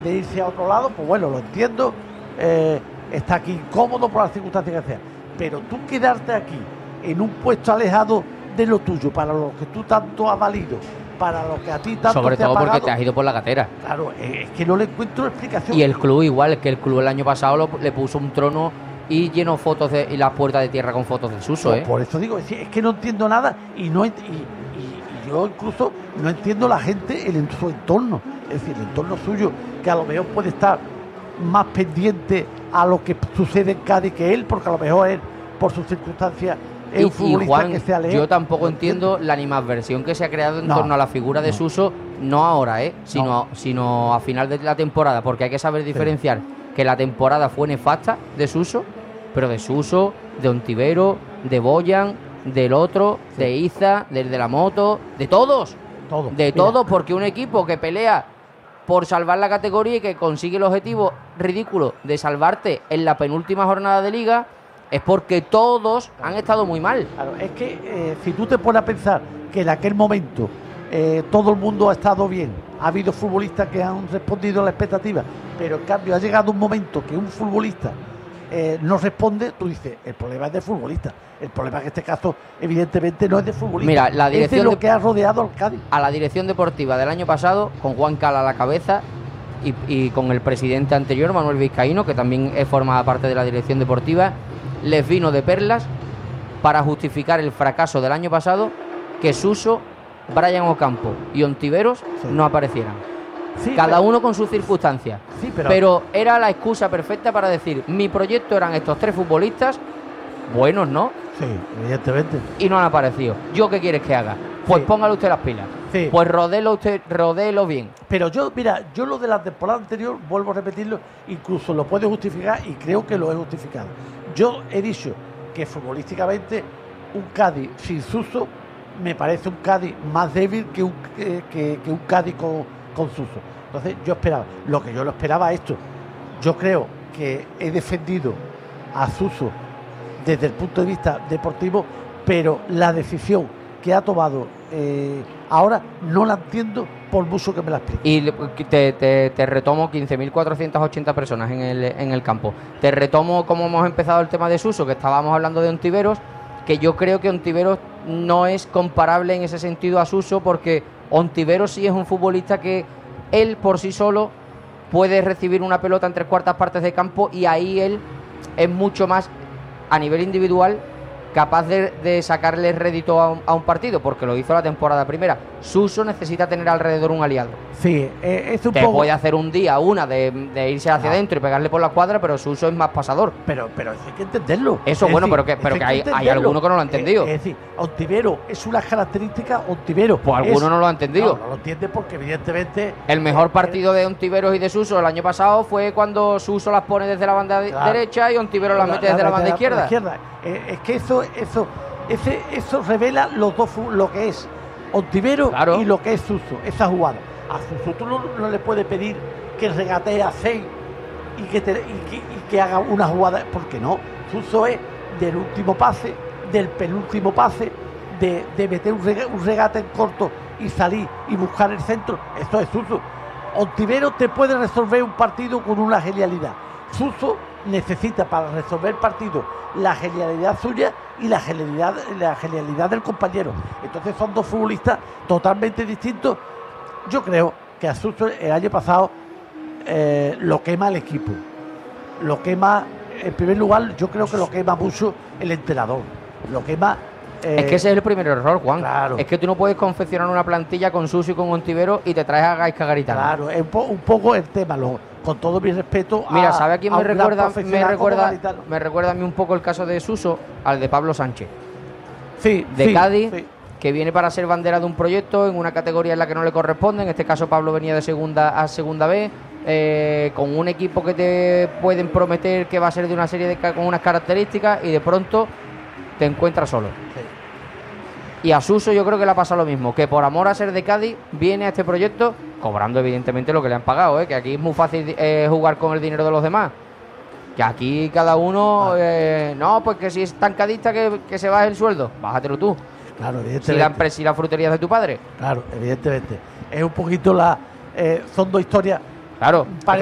de irse a otro lado, pues bueno, lo entiendo, está aquí incómodo por las circunstancias que sea, pero tú quedarte aquí en un puesto alejado de lo tuyo, para lo que tú tanto has valido, para lo que a ti tanto sobre te ha todo pagado, porque te has ido por la gatera. Claro, es que no le encuentro explicación. Y el club igual, que el club el año pasado le puso un trono y llenó fotos y las puertas de tierra con fotos de Suso, Por eso digo, es que no entiendo nada y yo incluso no entiendo la gente en su entorno, es decir, el entorno suyo, que a lo mejor puede estar más pendiente a lo que sucede en Cádiz que él, porque a lo mejor él, por sus circunstancias, es un futbolista Juan, que se aleja. yo tampoco entiendo la animadversión que se ha creado en torno a la figura de Suso, no ahora, sino a final de la temporada, porque hay que saber diferenciar que la temporada fue nefasta de Suso, pero de Suso, de Ontivero, de Boyan, del otro, de Iza, del de la moto, de todos. Todos, porque un equipo que pelea por salvar la categoría y que consigue el objetivo ridículo de salvarte en la penúltima jornada de liga, es porque todos han estado muy mal. Claro, es que si tú te pones a pensar que en aquel momento todo el mundo ha estado bien, ha habido futbolistas que han respondido a la expectativa, pero en cambio ha llegado un momento que un futbolista no responde, tú dices, el problema es del futbolista. El problema en este caso, evidentemente, no es de futbolista. Mira, la dirección es de lo que ha rodeado al Cádiz. A la dirección deportiva del año pasado, con Juan Cala a la cabeza y con el presidente anterior, Manuel Vizcaíno, que también formaba parte de la dirección deportiva, les vino de perlas para justificar el fracaso del año pasado que Suso, Brian Ocampo y Ontiveros no aparecieran. Cada uno con sus circunstancias. Pero era la excusa perfecta para decir, mi proyecto eran estos tres futbolistas, buenos, ¿no? Sí, evidentemente. Y no han aparecido. ¿Yo qué quieres que haga? Pues póngale usted las pilas. Pues rodéelo bien. Pero yo lo de la temporada anterior, vuelvo a repetirlo, incluso lo puedo justificar y creo que lo he justificado. Yo he dicho que futbolísticamente un Cádiz sin Suso me parece un Cádiz más débil que un Cádiz con Suso. Entonces yo esperaba, lo que yo lo esperaba esto. Yo creo que he defendido a Suso desde el punto de vista deportivo, pero la decisión que ha tomado ahora no la entiendo por mucho que me la explique. Y te retomo 15.480 personas en el campo. Te retomo como hemos empezado el tema de Suso, que estábamos hablando de Ontiveros, que yo creo que Ontiveros no es comparable en ese sentido a Suso, porque Ontiveros sí es un futbolista que él por sí solo puede recibir una pelota en 3/4 partes de campo y ahí él es mucho más a nivel individual capaz de sacarle rédito a un partido, porque lo hizo la temporada primera. Suso necesita tener alrededor un aliado. Sí, es un poco... poco... puede hacer un día de irse hacia adentro y pegarle por la cuadra, pero Suso es más pasador. Pero hay que entenderlo. Eso es bueno, decir, pero que hay alguno que no lo ha entendido. Es decir, Ontivero es una característica Ontivero. Pues alguno no lo ha entendido. No lo entiende porque evidentemente... El mejor partido de Ontiveros y de Suso el año pasado fue cuando Suso las pone desde la banda derecha y Ontivero las mete desde la banda izquierda. Es que eso revela los dos, lo que es Ontivero y lo que es Suso, esa jugada. A Suso tú no le puedes pedir que regatee a 6 y que haga una jugada, porque no. Suso es del último pase, del penúltimo pase, de meter un regate en corto y salir y buscar el centro. Eso es Suso. Ontivero te puede resolver un partido con una genialidad. Suso necesita para resolver partidos la genialidad suya y la genialidad del compañero. Entonces son dos futbolistas totalmente distintos. Yo creo que a Suso el año pasado lo quema el equipo, lo quema en primer lugar. Yo creo que lo quema mucho el entrenador, lo quema. Es que ese es el primer error, Juan. Claro. Es que tú no puedes confeccionar una plantilla con Suso y con Ontivero y te traes a Gaisca Garitano. Claro, es un poco el tema, con todo mi respeto. Mira, ¿sabe a quién me recuerda a mí un poco el caso de Suso? Al de Pablo Sánchez. De Cádiz, que viene para ser bandera de un proyecto en una categoría en la que no le corresponde. En este caso Pablo venía de segunda a segunda B, con un equipo que te pueden prometer que va a ser de una serie con unas características, y de pronto te encuentras solo. Y a Suso yo creo que le ha pasado lo mismo, que por amor a ser de Cádiz viene a este proyecto cobrando evidentemente lo que le han pagado, que aquí es muy fácil jugar con el dinero de los demás, que aquí cada uno no, pues que si es tan cadista que se baje el sueldo, bájatelo tú. Claro, evidentemente. Si la frutería es de tu padre. Claro, evidentemente. Es un poquito son dos historias Claro.